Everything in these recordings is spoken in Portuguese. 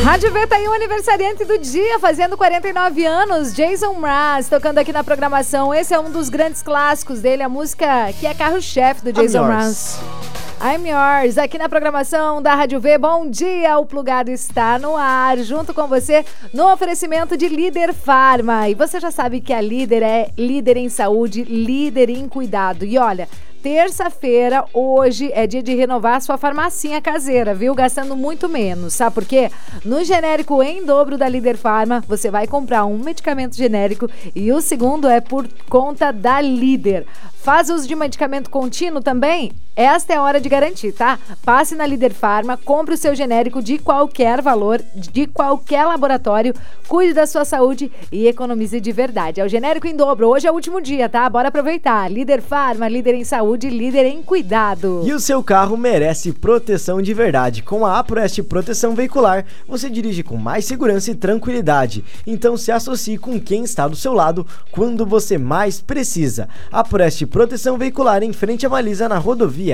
Rádio V tá aí o aniversariante do dia, fazendo 49 anos, Jason Mraz, tocando aqui na programação. Esse é um dos grandes clássicos dele, a música que é carro-chefe do Jason Mraz. I'm Yours, aqui na programação da Rádio V. Bom dia, o Plugado está no ar, junto com você, no oferecimento de Líder Farma. E você já sabe que a Líder é líder em saúde, líder em cuidado. E olha, terça-feira, hoje, é dia de renovar a sua farmacinha caseira, viu? Gastando muito menos, sabe por quê? No genérico em dobro da Líder Farma, você vai comprar um medicamento genérico e o segundo é por conta da Líder. Faz uso de medicamento contínuo também? Esta é a hora de garantir, tá? Passe na Líder Farma, compre o seu genérico de qualquer valor, de qualquer laboratório, cuide da sua saúde e economize de verdade. É o genérico em dobro, hoje é o último dia, tá? Bora aproveitar. Líder Farma, líder em saúde, líder em cuidado. E o seu carro merece proteção de verdade. Com a APROEST Proteção Veicular, você dirige com mais segurança e tranquilidade. Então se associe com quem está do seu lado quando você mais precisa. APROEST Proteção Veicular em frente à Malisa, na rodovia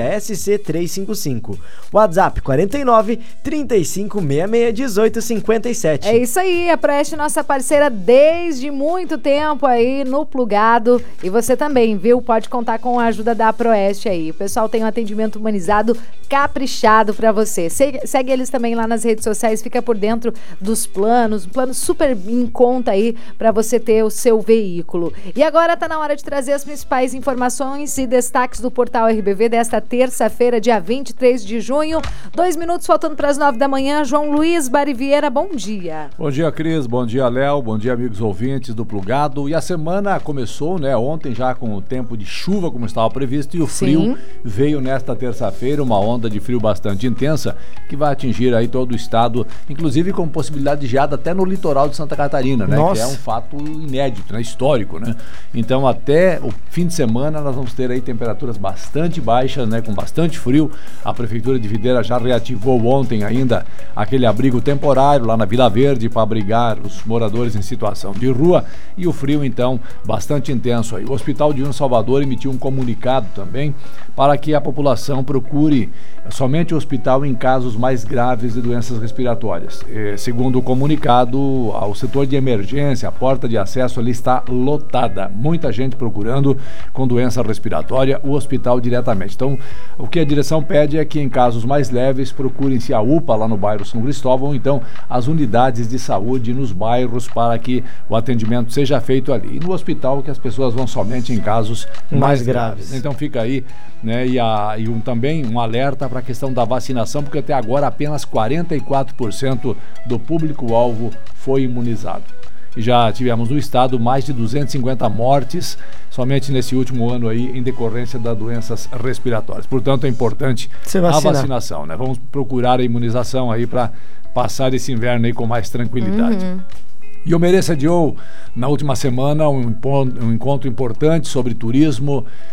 SC355. WhatsApp 49 35 66 18 57. É isso aí, a Proeste, nossa parceira desde muito tempo aí no Plugado. E você também, viu? Pode contar com a ajuda da Proeste aí. O pessoal tem um atendimento humanizado, caprichado pra você. Segue eles também lá nas redes sociais, fica por dentro dos planos, um plano super em conta aí pra você ter o seu veículo. E agora tá na hora de trazer as principais informações e destaques do portal RBV desta terça-feira, dia 23 de junho. 2 minutos faltando para as 9 da manhã. João Luiz Bariviera, bom dia. Bom dia, Cris. Bom dia, Léo. Bom dia, amigos ouvintes do Plugado. E a semana começou, né, ontem já com o tempo de chuva, como estava previsto, e o frio veio nesta terça-feira, uma onda de frio bastante intensa, que vai atingir aí todo o estado, inclusive com possibilidade de geada até no litoral de Santa Catarina, né? Nossa. Que é um fato inédito, né? Histórico, né? Então, até o fim de semana, nós vamos ter aí temperaturas bastante baixas, né, com bastante frio. A Prefeitura de Videira já reativou ontem ainda aquele abrigo temporário lá na Vila Verde para abrigar os moradores em situação de rua, e o frio então bastante intenso aí. O Hospital de Salvador emitiu um comunicado também para que a população procure somente o hospital em casos mais graves de doenças respiratórias. Segundo o comunicado, o setor de emergência, a porta de acesso ali está lotada, muita gente procurando com doença respiratória o hospital diretamente. Então, o que a direção pede é que em casos mais leves procurem-se a UPA lá no bairro São Cristóvão, então as unidades de saúde nos bairros, para que o atendimento seja feito ali. E no hospital que as pessoas vão somente em casos mais graves. Então fica aí, né, também um alerta para a questão da vacinação, porque até agora apenas 44% do público-alvo foi imunizado. E já tivemos no estado mais de 250 mortes somente nesse último ano aí em decorrência das doenças respiratórias. Portanto, é importante a vacinação, né? Vamos procurar a imunização aí para passar esse inverno aí com mais tranquilidade. E o Mereça Joe, na última semana, um encontro importante sobre turismo